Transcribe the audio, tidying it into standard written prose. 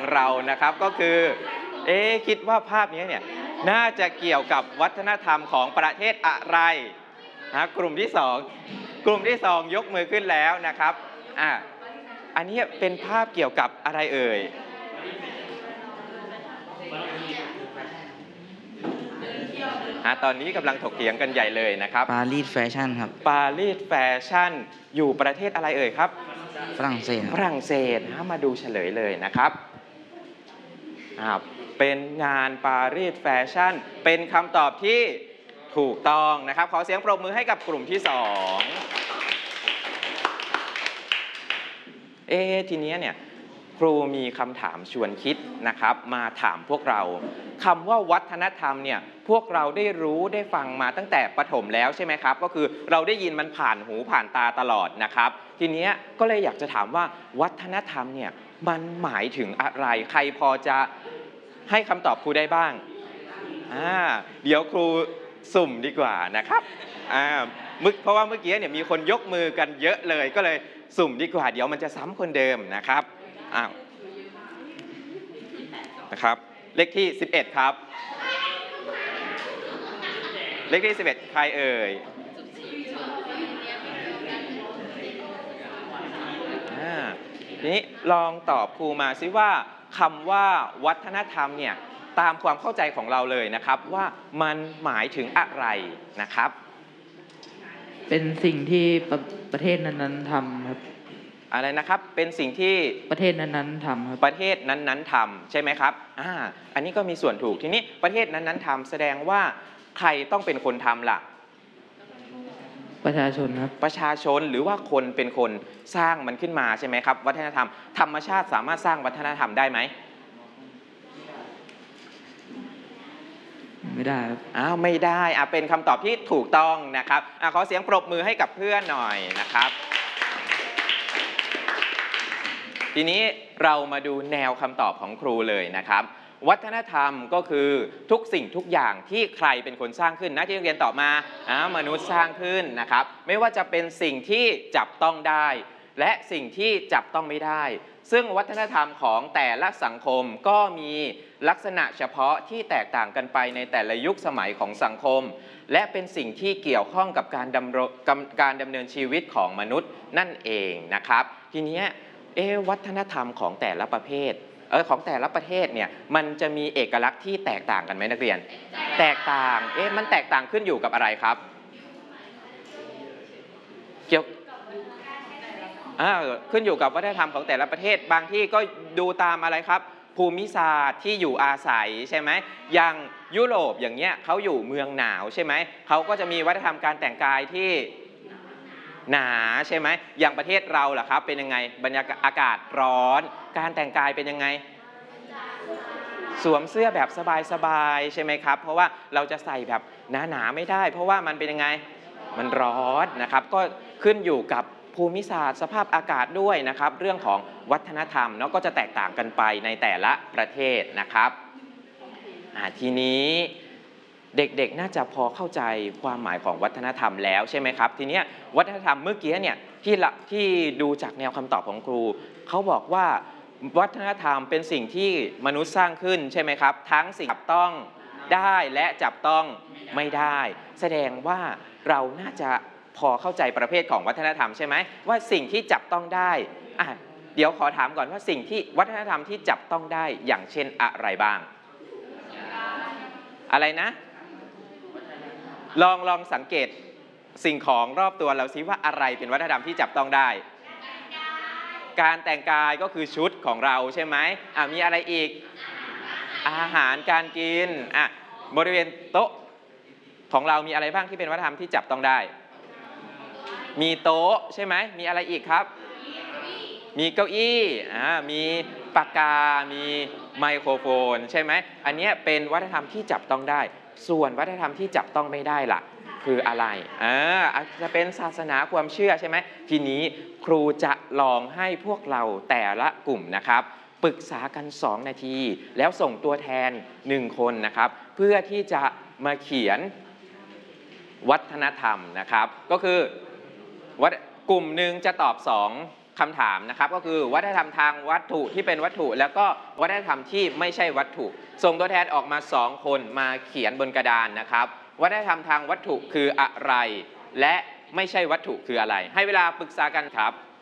เรานะครับก็คือคิดว่าภาพนี้เนี่ยน่าจะเกี่ยวกับวัฒนธรรมของประเทศอะไรกลุ่มที่สองยกมือขึ้นแล้วนะครับอันนี้เป็นภาพเกี่ยวกับอะไรเอ่ยตอนนี้กำลังถกเถียงกันใหญ่เลยนะครับปารีสแฟชั่นครับปารีสแฟชั่นอยู่ประเทศอะไรเอ่ยครับฝรั่งเศสมาดูเฉลยเลยนะครับเป็นงานปารีสแฟชั่นเป็นคำตอบที่ถูกต้องนะครับขอเสียงปรบมือให้กับกลุ่มที่2ทีนี้เนี่ยครูมีคำถามชวนคิดนะครับมาถามพวกเราคำว่าวัฒนธรรมเนี่ยพวกเราได้รู้ได้ฟังมาตั้งแต่ประถมแล้วใช่ไหมครับก็คือเราได้ยินมันผ่านหูผ่านตาตลอดนะครับทีนี้ก็เลยอยากจะถามว่าวัฒนธรรมเนี่ยมันหมายถึงอะไรใครพอจะให้คำตอบครูได้บ้างเดี๋ยวครูสุ่มดีกว่านะครับเพราะว่าเมื่อกี้เนี่ยมีคนยกมือกันเยอะเลยก็เลยสุ่มดีกว่าเดี๋ยวมันจะซ้ำคนเดิมนะครับนะครับเลขที่11ครับเลขที่11ใครเอ่ยทีนี้ลองตอบครูมาซิว่าคำว่าวัฒนธรรมเนี่ยตามความเข้าใจของเราเลยนะครับว่ามันหมายถึงอะไรนะครับเป็นสิ่งที่ประเทศนั้นๆทำครับอะไรนะครับเป็นสิ่งที่ประเทศนั้นๆทำครับประเทศนั้นๆทำใช่ไหมครับอันนี้ก็มีส่วนถูกทีนี้ประเทศนั้นๆทำแสดงว่าใครต้องเป็นคนทำล่ะประชาชนครับประชาชนหรือว่าคนเป็นคนสร้างมันขึ้นมาใช่ไหมครับวัฒนธรรมธรรมชาติสามารถสร้างวัฒนธรรมได้ไหมไม่ได้ครับไม่ได้เป็นคำตอบที่ถูกต้องนะครับขอเสียงปรบมือให้กับเพื่อนหน่อยนะครับทีนี้เรามาดูแนวคำตอบของครูเลยนะครับวัฒนธรรมก็คือทุกสิ่งทุกอย่างที่ใครเป็นคนสร้างขึ้นนะที่นักเรียนตอบมามนุษย์สร้างขึ้นนะครับไม่ว่าจะเป็นสิ่งที่จับต้องได้และสิ่งที่จับต้องไม่ได้ซึ่งวัฒนธรรมของแต่ละสังคมก็มีลักษณะเฉพาะที่แตกต่างกันไปในแต่ละยุคสมัยของสังคมและเป็นสิ่งที่เกี่ยวข้องกับการดำเนินชีวิตของมนุษย์นั่นเองนะครับทีนี้วัฒนธรรมของแต่ละประเภทของแต่ละประเทศเนี่ยมันจะมีเอกลักษณ์ที่แตกต่างกันไหมนักเรียนแตกต่างมันแตกต่างขึ้นอยู่กับอะไรครับเกี่ยวขึ้นอยู่กับวัฒนธรรมของแต่ละประเทศบางที่ก็ดูตามอะไรครับภูมิศาสตร์ที่อยู่อาศัยใช่ไหมอย่างยุโรปอย่างเงี้ยเขาอยู่เมืองหนาวใช่ไหมเขาก็จะมีวัฒนธรรมการแต่งกายที่หนาใช่ไหมอย่างประเทศเราล่ะครับเป็นยังไงบรรยากาศอากาศร้อนการแต่งกายเป็นยังไงสวมเสื้อแบบสบายๆใช่ไหมครับเพราะว่าเราจะใส่แบบหนาๆไม่ได้เพราะว่ามันเป็นยังไงมันร้อนนะครับก็ขึ้นอยู่กับภูมิศาสตร์สภาพอากาศด้วยนะครับเรื่องของวัฒนธรรมก็จะแตกต่างกันไปในแต่ละประเทศนะครับทีนี้เด็กๆน่าจะพอเข้าใจความหมายของวัฒนธรรมแล้วใช่ไหมครับทีนี้วัฒนธรรมเมื่อกี้เนี่ยที่ดูจากแนวคำตอบของครูเขาบอกว่าวัฒนธรรมเป็นสิ่งที่มนุษย์สร้างขึ้นใช่ไหมครับทั้งสิ่งจับต้องได้และจับต้องไม่ได้แสดงว่าเราน่าจะพอเข้าใจประเภทของวัฒนธรรมใช่ไหมว่าสิ่งที่จับต้องได้เดี๋ยวขอถามก่อนว่าสิ่งที่วัฒนธรรมที่จับต้องได้อย่างเช่นอะไรบ้างอะไรนะลองสังเกตสิ่งของรอบตัวเราซิว่าอะไรเป็นวัฒนธรรมที่จับต้องได้การแต่งกายก็คือชุดของเราใช่ไหมมีอะไรอีกอาหารการกินบริเวณโต๊ะของเรามีอะไรบ้างที่เป็นวัฒนธรรมที่จับต้องได้มีโต๊ะใช่ไหมมีอะไรอีกครับมีเก้าอี้มีปากกามีไมโครโฟนใช่ไหมอันนี้เป็นวัฒนธรรมที่จับต้องได้ส่วนวัฒนธรรมที่จับต้องไม่ได้ล่ะคืออะไรอาจจะเป็นศาสนาความเชื่อใช่ไหมทีนี้ครูจะลองให้พวกเราแต่ละกลุ่มนะครับปรึกษากัน2นาทีแล้วส่งตัวแทน1คนนะครับเพื่อที่จะมาเขียนวัฒนธรรมนะครับก็คือกลุ่มหนึ่งจะตอบคำถามนะครับก็คือวัฒนธรรมทางวัตถุที่เป็นวัตถุ แล้วก็วัฒนธรรมที่ไม่ใช่วัตถุส่งตัวแทนออกมา2คนมาเขียนบนกระดานนะครับวัฒนธรรมทางวัตถุคืออะไรและไม่ใช่วัตถุคืออะไรให้เวลาปรึกษากันครับ